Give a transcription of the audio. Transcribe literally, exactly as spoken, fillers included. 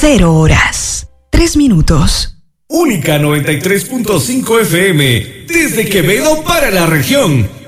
Cero horas, tres minutos. Única noventa y tres punto cinco F M, desde Quevedo para la región.